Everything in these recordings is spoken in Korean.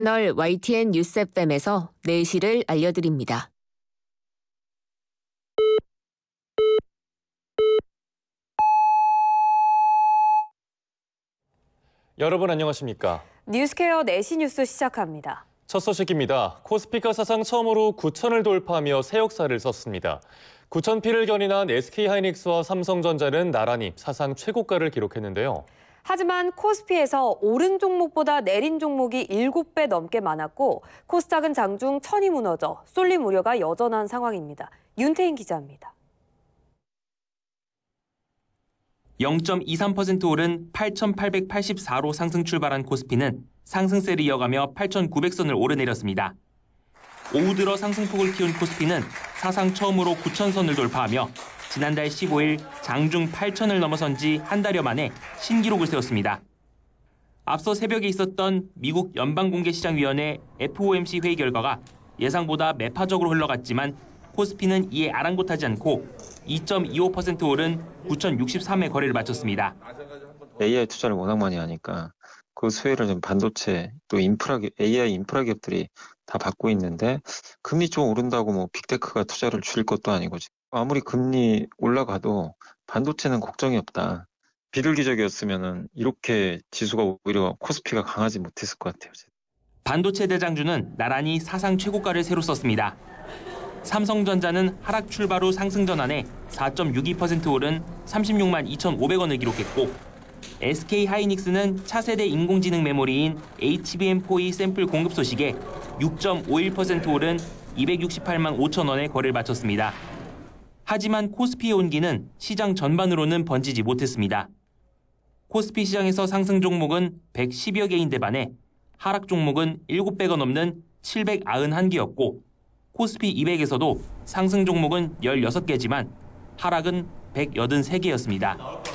채널 YTN 뉴스 FM에서 내시를 알려드립니다. 여러분 안녕하십니까? 뉴스케어 내시 뉴스 시작합니다. 첫 소식입니다. 코스피가 사상 처음으로 9천을 돌파하며 새 역사를 썼습니다. 9,000피를 견인한 SK하이닉스와 삼성전자는 나란히 사상 최고가를 기록했는데요. 하지만 코스피에서 오른 종목보다 내린 종목이 7배 넘게 많았고 코스닥은 장중 천이 무너져 쏠림 우려가 여전한 상황입니다. 윤태인 기자입니다. 0.23% 오른 8,884로 상승 출발한 코스피는 상승세를 이어가며 8,900선을 오르내렸습니다. 오후 들어 상승폭을 키운 코스피는 사상 처음으로 9,000선을 돌파하며 지난달 15일 장중 8,000을 넘어선 지 한 달여 만에 신기록을 세웠습니다. 앞서 새벽에 있었던 미국 연방공개시장위원회 FOMC 회의 결과가 예상보다 매파적으로 흘러갔지만 코스피는 이에 아랑곳하지 않고 2.25% 오른 9,063의 거래를 마쳤습니다. AI 투자를 워낙 많이 하니까 그 수혜를 좀 반도체 또 AI 인프라 기업들이 다 받고 있는데 금리 좀 오른다고 뭐 빅테크가 투자를 줄일 것도 아니고 아무리 금리 올라가도 반도체는 걱정이 없다. 비둘기적이었으면은 이렇게 지수가 오히려 코스피가 강하지 못했을 것 같아요. 반도체 대장주는 나란히 사상 최고가를 새로 썼습니다. 삼성전자는 하락 출발 후 상승 전환에 4.62% 오른 36만 2,500원을 기록했고 SK하이닉스는 차세대 인공지능 메모리인 HBM4E 샘플 공급 소식에 6.51% 오른 268만 5천 원의 거래를 마쳤습니다. 하지만 코스피의 온기는 시장 전반으로는 번지지 못했습니다. 코스피 시장에서 상승 종목은 110여 개인데 반해 하락 종목은 7배가 넘는 791개였고 코스피 200에서도 상승 종목은 16개지만 하락은 183개였습니다.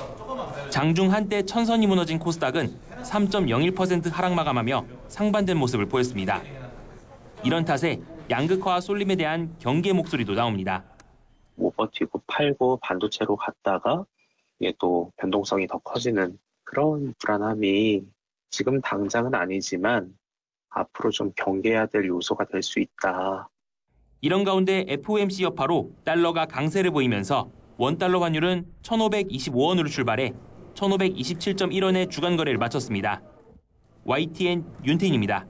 장중 한때 천선이 무너진 코스닥은 3.01% 하락 마감하며 상반된 모습을 보였습니다. 이런 탓에 양극화와 쏠림에 대한 경계 목소리도 나옵니다. 못 버티고 팔고 반도체로 갔다가 이게 또 변동성이 더 커지는 그런 불안함이 지금 당장은 아니지만 앞으로 좀 경계해야 될 요소가 될 수 있다. 이런 가운데 FOMC 여파로 달러가 강세를 보이면서 원달러 환율은 1,525원으로 출발해 1,527.1원의 주간 거래를 마쳤습니다. YTN 윤태인입니다.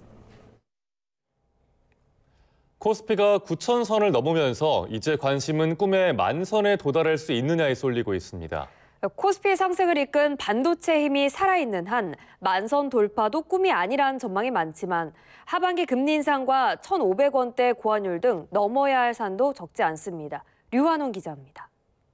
코스피가 9,000선을 넘으면서 이제 관심은 꿈의 10,000선에 도달할 수 있느냐에 쏠리고 있습니다. 코스피의 상승을 이끈 반도체 힘이 살아있는 한 10,000선 돌파도 꿈이 아니라는 전망이 많지만 하반기 금리 인상과 1,500원대 고환율 등 넘어야 할 산도 적지 않습니다. 류환원 기자입니다.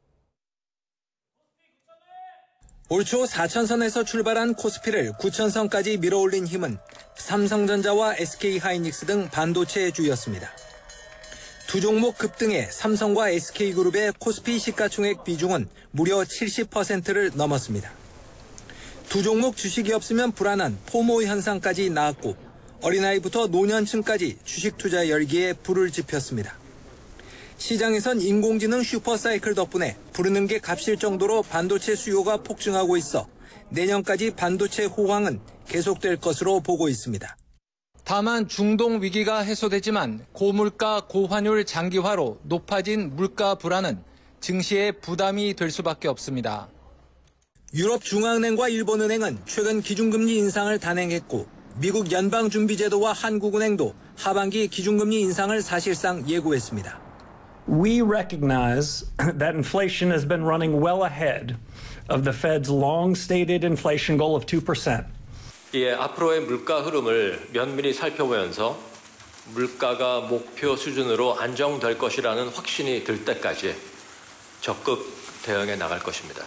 올 초 4,000선에서 출발한 코스피를 9,000선까지 밀어올린 힘은 삼성전자와 SK하이닉스 등 반도체의 주였습니다. 두 종목 급등에 삼성과 SK그룹의 코스피 시가총액 비중은 무려 70%를 넘었습니다. 두 종목 주식이 없으면 불안한 포모 현상까지 나왔고 어린아이부터 노년층까지 주식 투자 열기에 불을 지폈습니다. 시장에선 인공지능 슈퍼사이클 덕분에 부르는 게 값일 정도로 반도체 수요가 폭증하고 있어 내년까지 반도체 호황은 계속될 것으로 보고 있습니다. 다만 중동 위기가 해소되지만 고물가 고환율 장기화로 높아진 물가 불안은 증시에 부담이 될 수밖에 없습니다. 유럽 중앙은행과 일본은행은 최근 기준금리 인상을 단행했고 미국 연방준비제도와 한국은행도 하반기 기준금리 인상을 사실상 예고했습니다. We recognize that inflation has been running well ahead of the Fed's long-stated inflation goal of 2%. 앞으로의 물가 흐름을 면밀히 살펴보면서 물가가 목표 수준으로 안정될 것이라는 확신이 들 때까지 적극 대응해 나갈 것입니다.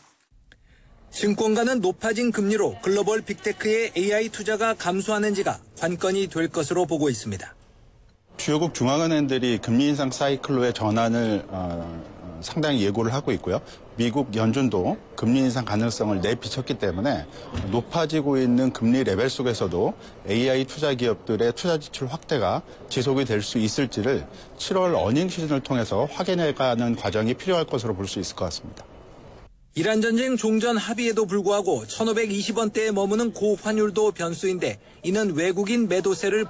증권가는 높아진 금리로 글로벌 빅테크의 AI 투자가 감소하는지가 관건이 될 것으로 보고 있습니다. 주요국 중앙은행들이 금리 인상 사이클로의 전환을 상당히 예고를 하고 있고요. 미국 연준도 금리 인상 가능성을 내비쳤기 때문에 높아지고 있는 금리 레벨 속에서도 AI 투자 기업들의 투자 지출 확대가 지속이 될 수 있을지를 7월 어닝 시즌을 통해서 확인해가는 과정이 필요할 것으로 볼 수 있을 것 같습니다. 이란 전쟁 종전 합의에도 불구하고 1,520원대에 머무는 고환율도 변수인데 이는 외국인 매도세를